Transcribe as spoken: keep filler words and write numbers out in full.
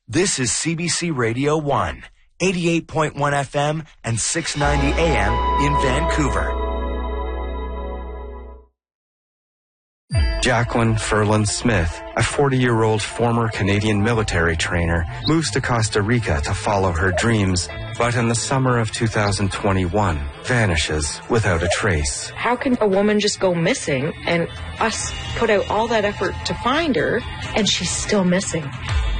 This is C B C Radio one, eighty-eight point one F M and six ninety A M in Vancouver. Jacqueline Ferland Smith, a forty-year-old former Canadian military trainer, moves to Costa Rica to follow her dreams, but in the summer of two thousand twenty-one, vanishes without a trace. How can a woman just go missing and us put out all that effort to find her and she's still missing?